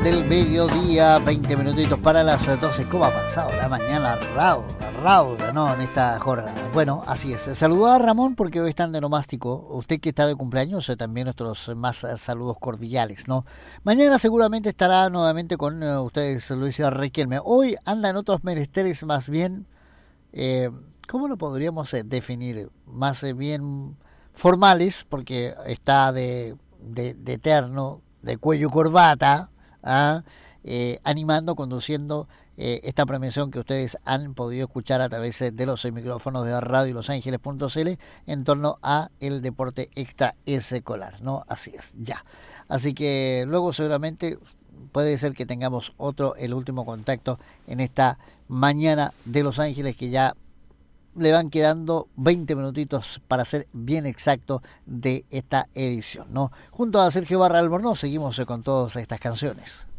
del mediodía, 20 minutitos para las 12. ¿Cómo ha pasado la mañana rauda, ¿no? En esta jornada. Bueno, así es. Saludó a Ramón porque hoy están de nomástico. Usted que está de cumpleaños, también nuestros más saludos cordiales, ¿no? Mañana seguramente estará nuevamente con ustedes Luis Riquelme. Hoy anda en otros menesteres más bien, ¿cómo lo podríamos definir? Más bien formales, porque está de terno, de cuello y corbata, animando, conduciendo esta premiación que ustedes han podido escuchar a través de los micrófonos de Radio Los Ángeles.cl en torno a el deporte extraescolar, ¿no? Así es, ya. Así que luego seguramente puede ser que tengamos el último contacto en esta mañana de Los Ángeles, que ya le van quedando 20 minutitos para ser bien exacto de esta edición, ¿no? Junto a Sergio Barra Albornoz seguimos con todas estas canciones.